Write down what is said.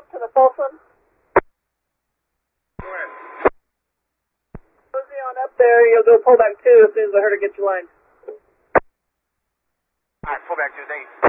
to the false one. Go ahead. Mosey on up there, you'll go pull back 2 as soon as I heard her get your line. Alright, pull back 2, thank you.